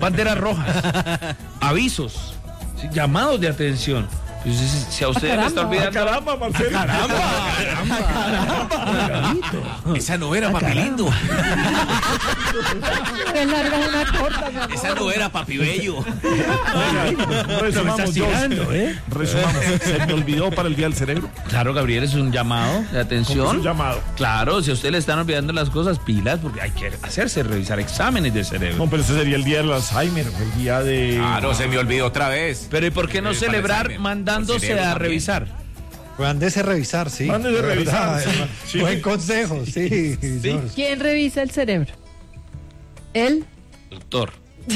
banderas rojas, avisos, ¿sí? Llamados de atención. Entonces, si a ustedes le está olvidando... ¡Caramba, Marcelo! ¡Caramba! Esa no era Papi Lindo. Qué larga es una corta, mi amor. Esa no era Papi Bello. Resumamos, resumamos. ¿Se me olvidó para el Día del Cerebro? Claro, Gabriel, es un llamado de atención. ¿Cómo es un llamado? Claro, si a usted le están olvidando las cosas, pilas, porque hay que revisar exámenes de cerebro. No, pero ese sería el Día del Alzheimer, el día de... Claro, se me olvidó otra vez. Pero ¿y por qué no celebrar mandándose a revisar? Mándese a revisar, sí. Mándese a revisar. Sí. Buen consejo, sí. ¿Quién revisa el cerebro? ¿Él? Doctor.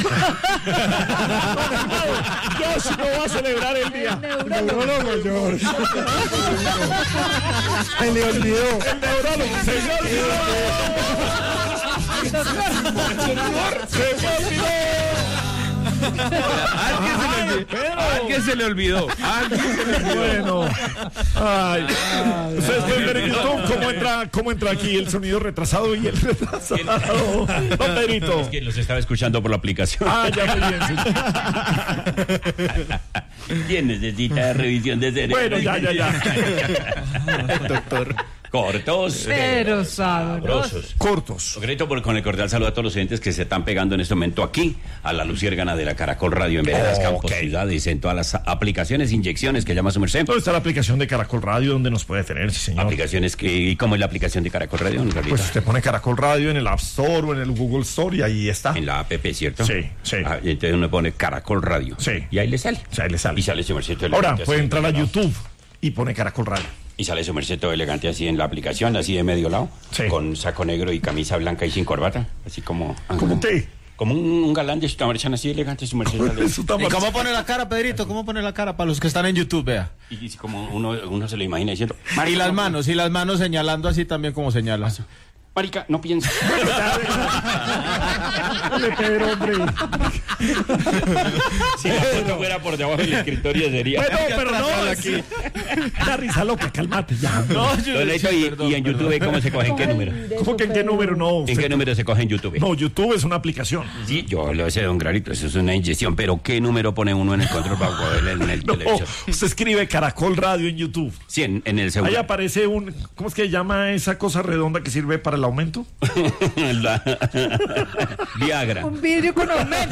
George no va a celebrar el día. Neurólogo, George. Se le olvidó. El neurólogo. Se me olvidó. ¿A quién se le olvidó? Bueno. Ay. Ustedes pueden ver en YouTube cómo entra aquí el sonido retrasado y el retrasado. Don Pedrito. Es que los estaba escuchando por la aplicación. Ah, ya muy bien. Sí. ¿Quién necesita revisión de cerebro? Bueno, ya. Doctor. Cortos. Pero sabrosos. Cortos. Concreto con el cordial saludo a todos los oyentes que se están pegando en este momento aquí a la luciérgana de la Caracol Radio en Veredas, Campos, Ciudades, en todas las aplicaciones, inyecciones que llama su merced. ¿Dónde está la aplicación de Caracol Radio donde nos puede tener, sí, señor? Aplicaciones ¿y cómo es la aplicación de Caracol Radio? Pues usted pone Caracol Radio en el App Store o en el Google Store y ahí está. En la app, ¿cierto? Sí. Y entonces uno pone Caracol Radio. Sí. Y ahí le sale. O sea, ahí le sale. Y sale su merced. Ahora puede entrar a YouTube y pone Caracol Radio. Y sale su merced todo elegante así en la aplicación, así de medio lado, sí, con saco negro y camisa blanca y sin corbata, así como... ¿Cómo usted? Como un galán de Sutamarchan así elegante, su merced. ¿Y cómo pone la cara, Pedrito? ¿Cómo pone la cara para los que están en YouTube, vea? Y como uno se lo imagina diciendo... Y las manos señalando así también como señala. Marica, no piensa. Dale, Pedro, hombre. Si la foto fuera por debajo del escritorio sería... Bueno, pero no, aquí. La risa loca, cálmate ya. No, y en YouTube, ¿cómo se coge? ¿En qué número? ¿Cómo que en qué número? No. ¿En qué número se coge en YouTube? No, YouTube es una aplicación. Sí, yo lo sé, don Granito, eso es una inyección, pero ¿qué número pone uno en el control para poder en el televisor? Usted escribe Caracol Radio en YouTube. Sí, en el segundo. Ahí aparece ¿cómo es que se llama esa cosa redonda que sirve para el aumento? Viagra. Un vidrio con aumento.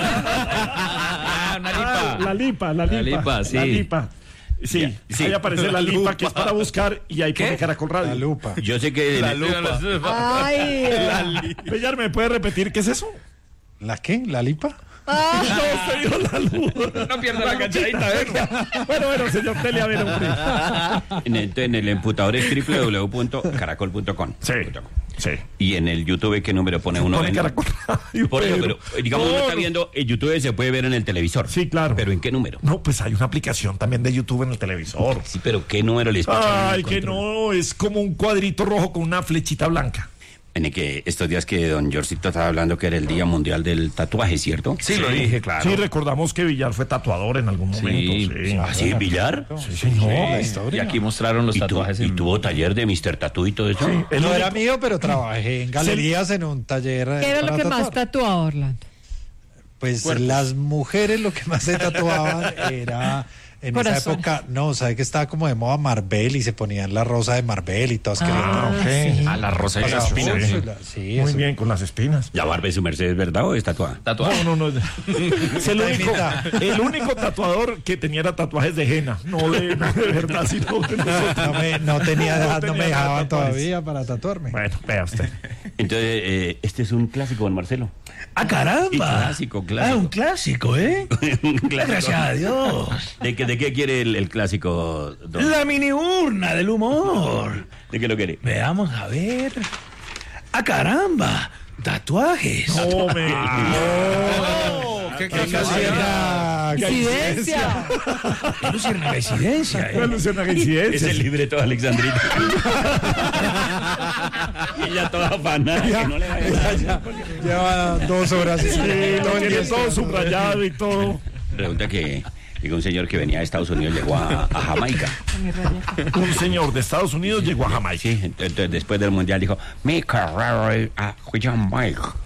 Una lipa. La lipa. La lipa, sí. La lipa. Sí, Sí. ahí aparece la lipa que es para buscar y ahí pone Caracol Radio. La lupa. Yo sé que... La lupa. Ay. Bellar, ¿me puede repetir qué es eso? ¿La qué? ¿La lipa? Ah. No, se dio la luz. No pierda la cachadita, Bueno, señor Tele, a ver, hombre. En el emputador es www.caracol.com. Sí. Y en el YouTube, ¿qué número pone uno? Pone Caracol Radio. Por eso, pero digamos, uno está viendo, el YouTube se puede ver en el televisor. Sí, claro. ¿Pero en qué número? No, pues hay una aplicación también de YouTube en el televisor. Sí, pero ¿qué número le escuchan? Ay, que no, es como un cuadrito rojo con una flechita blanca. En que estos días que don Georgito estaba hablando que era el Día Mundial del Tatuaje, ¿cierto? Sí, lo dije, claro. Sí, recordamos que Villar fue tatuador en algún momento. Sí. ¿Ah, sí, Villar? Sí, señor. Y aquí mostraron los tatuajes. ¿Y tuvo taller de Mr. Tattoo y todo eso? Sí, Él no era mío, pero trabajé en galerías en un taller. ¿Qué era lo para que más tatuar. tatuaba, Orlando? Pues las mujeres lo que más se tatuaban era... En Corazones. esa época, no, sabe que estaba como de moda Marvel y se ponían la rosa de Marvel y todas querían. Sí. A la rosa y O sea, las espinas. sí, Muy eso. bien, con las espinas. ¿La barba de su merced es verdad o es tatuada? Tatuaje. No. Es el único tatuador que tenía tatuajes de henna. No de verdad, sino de nosotros. No tenía edad, no me tenía dejaban tatuajes. todavía para tatuarme. Bueno, vea usted. Entonces, este es un clásico, don Marcelo. ¡Ah, caramba! Clásico. Ah, un clásico, ¿eh? Un clásico. Gracias a Dios. ¿De qué quiere el clásico, don? La mini urna del humor. ¿De qué lo quiere? Veamos, a ver. ¡Ah, caramba! Tatuajes. No, ¿Qué ¡Incidencia! Es una residencia, no alusión a Es incidencias. el libreto de Alexandrita. Y ya toda afanada. Que no le vaya. Lleva 2 horas. Sí, lo tiene todo subrayado y todo. Resulta que llegó un señor que venía de Estados Unidos, llegó a Jamaica. Un señor de Estados Unidos llegó a Jamaica. Sí, entonces después del mundial dijo, mi carrera a Jamaica.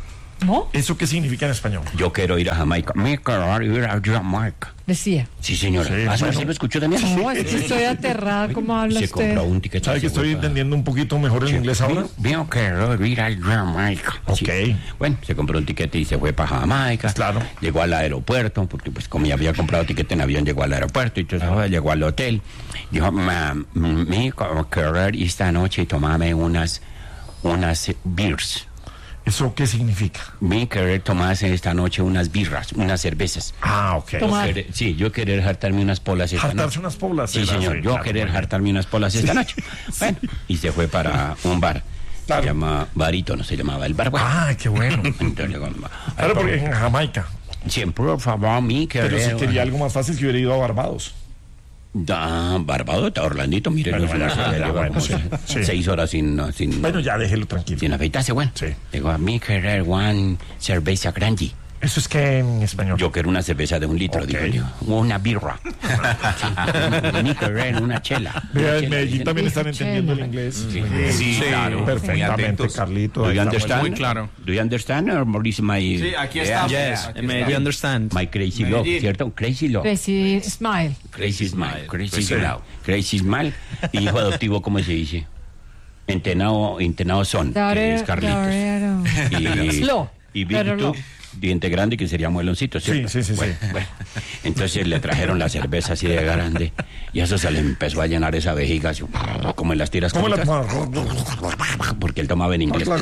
¿No? ¿Eso qué significa en español? Yo quiero ir a Jamaica. Me quiero ir a Jamaica. Decía. Sí, señora. Sí, ¿Ah, bueno. ¿sí lo escuchó también? No, es que estoy aterrada. ¿Cómo habla Se usted? compró un ticket. ¿Sabe que estoy entendiendo un poquito mejor el inglés ahora? Yo quiero ir a Jamaica. Ok. Sí. Bueno, se compró un tiquete y se fue para Jamaica. Claro. Llegó al aeropuerto, porque pues como ya había comprado tiquete en avión, llegó al aeropuerto y entonces llegó al hotel. Dijo, me quiero ir esta noche y tomarme unas beers. ¿Eso qué significa? Me querer tomarse esta noche unas birras, unas cervezas. Ah, ok. Tomar. Sí, yo querer hartarme unas polas esta Hartarse noche. unas poblas. Sí, señor, yo claro, querer muy bien. hartarme unas polas esta noche. Bueno, y se fue para un bar. Claro. Se llama Barítono, se llamaba el bar. Bueno, Ah, qué bueno. entonces llegó, Claro, porque en Jamaica. siempre, por favor, mi Pero querer. si quería algo más fácil que hubiera ido a Barbados. Barbados, Orlandito, mire, Bueno, no, ya, ya lleva bueno, como sí, sí. 6 horas sin Bueno, ya déjelo tranquilo. sin afeitarse, bueno. Sí. Digo, a mí querer one cerveza grande. ¿Eso es que en español? Yo quiero una cerveza de 1 litro, Ok. digo yo. Una birra. Mi querer una chela. Vea, Una en chela, Medellín dicen. también están entendiendo el Chévere. inglés. Sí, claro. muy Perfectamente, atentos. Carlito. Do ahí you estamos. understand? Muy claro. Do you understand or is my... Sí, aquí está. Yes, you understand. My crazy love, Medellín. ¿cierto? Crazy love. Crazy Smile. Crazy smile. Crazy Sí. love. Crazy smile. Y hijo adoptivo, ¿cómo se dice? Entenado son, que es Carlitos. Y, Slow, y pero Víctor, no. diente grande, que sería mueloncito, ¿cierto? Sí, sí, sí, Bueno, sí. bueno. Entonces le trajeron la cerveza así de grande y eso se le empezó a llenar esa vejiga, así, como en las tiras ¿Cómo la cómicas, porque él tomaba en inglés.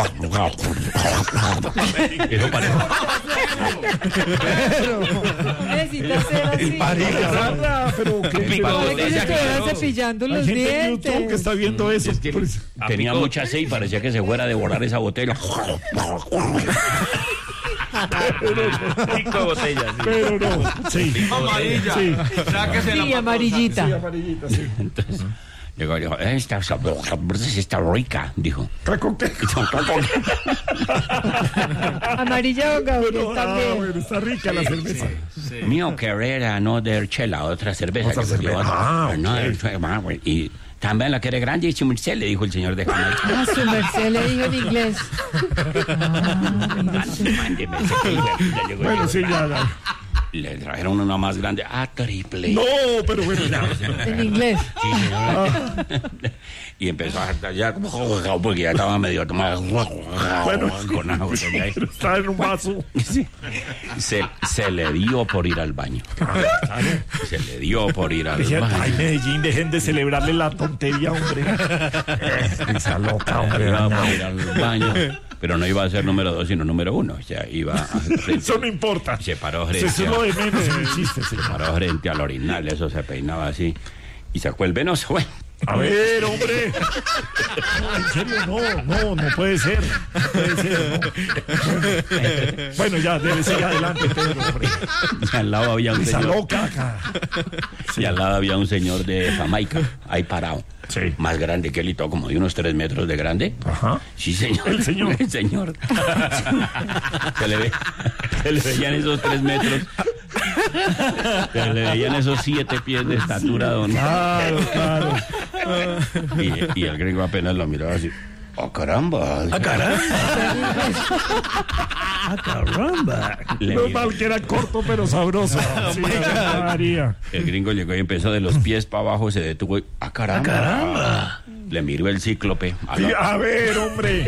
Eso parece. Necesita ser así. Marica, pero Como que se estuviera cepillando hay los gente en YouTube que dientes. está viendo eso. Es que Por eso. tenía mucha sed y parecía que se fuera a devorar esa botella. Cinco botellas. Sí. Pero no. Sí. Amarilla. Sí. Sáquese la Sí, amarillita. Sí, amarillita, sí. Entonces, llegó y dijo, esta cerveza está rica, dijo. ¿Con qué? Amarilla o Gabriel Ah, también. bueno, está rica la cerveza. Mío querer another chela, otra cerveza. Otra que pues, cerveza. llevó, Ah, another ok. chela, güey. Y también la quiere grande y su merced, le dijo el señor de Jamaica. Ah, su merced le dijo en inglés. Mándeme ese que ya llegó. Bueno, sí, ya. Le trajeron una más grande, triple. No, pero bueno, ya. En inglés. Sí, señor. Y empezó a hartar ya, porque ya estaba medio tomado. Bueno, Con agua, ya. está en un vaso. Sí. Se le dio por ir al baño. Se le dio por ir al Decían, ay, baño. Medellín, dejen de celebrarle la tontería, hombre. Esa loca, hombre. Iba a ir al baño, pero no iba a ser número 2, sino número 1. O sea, iba a Eso no importa. se paró Eso es frente, lo de menos en el chiste, sí. paró frente al orinal, eso se peinaba así y sacó el venoso. Bueno, A ver, hombre. No, en serio, no puede ser. No puede ser, no. Bueno, ya, debe seguir adelante, Pedro, hombre. y al lado había un Esa señor, loca acá. y al lado había un señor de Jamaica, ahí parado. Sí. Más grande que él y todo, como de unos 3 metros de grande. Ajá. Sí, señor. El señor. El señor. Se le veían esos 3 metros. Se le veían esos 7 pies de estatura, don. Claro, claro. Y el gringo apenas lo miraba así. ¡Oh, caramba! ¡Ah, caramba! Caramba. Le No miró. mal que era corto, pero sabroso. Sí, María. El gringo llegó y empezó de los pies para abajo, se detuvo y ¡ah, caramba! Le miró el cíclope. Sí, a ver, hombre.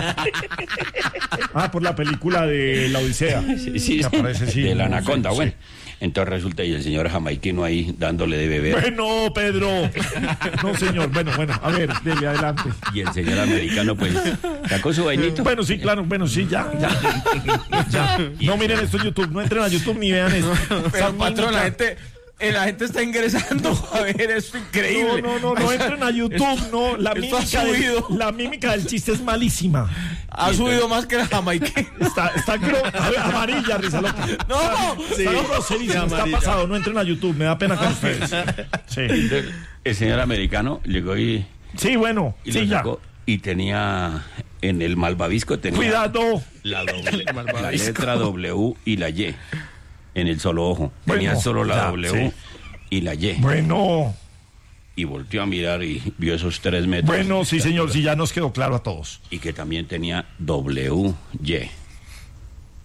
Por la película de La Odisea. Sí, Que aparece, sí. de la anaconda, Sí, sí. bueno. Entonces resulta y el señor jamaiquino ahí dándole de beber. Bueno, Pedro. No, señor. Bueno, a ver, dele adelante. Y el señor americano pues sacó su vainito. Bueno, sí, claro, sí, ya. No miren esto en YouTube, no entren a YouTube ni vean esto. Pero, patrón, la gente está ingresando a ver, es increíble. No entren a YouTube, no. Esto ha subido. La mímica del chiste es malísima. Ha subido más que la jamaiquina. Está a ver, amarilla, risa loca. No, Está groserísimo, está pasado. No entren a YouTube, me da pena con ustedes. Sí, El señor americano llegó y sí, bueno, lo sí, ya. sacó y tenía en el malvavisco tenía Cuidado. la letra W y la Y en el solo ojo. Tenía Bueno, solo la ya, W sí. y la Y. Bueno, Y volteó a mirar y vio esos 3 metros. sí, señor, sí, ya nos quedó claro a todos. Y que también tenía WY.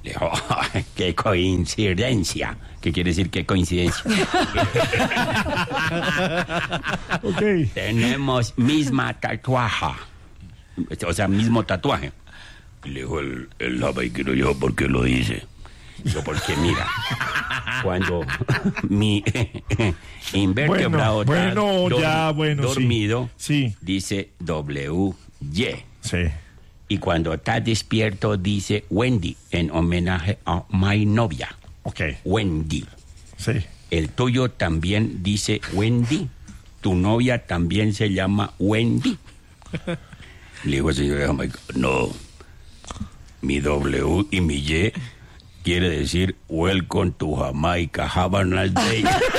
Dijo, qué coincidencia. ¿Qué quiere decir qué coincidencia? Ok. Tenemos misma tatuaje. O sea, mismo tatuaje. Le dijo el jamaiquino, yo, ¿por qué lo dice? Yo, porque mira, cuando mi invertebrado está dormido, sí. dice W-Y. Sí. Y cuando está despierto dice Wendy, en homenaje a mi novia. Ok. Wendy. Sí. El tuyo también dice Wendy. Tu novia también se llama Wendy. Le digo al señor Jamaica, no. Mi W y mi Y quiere decir Welcome to Jamaica, have a nice day.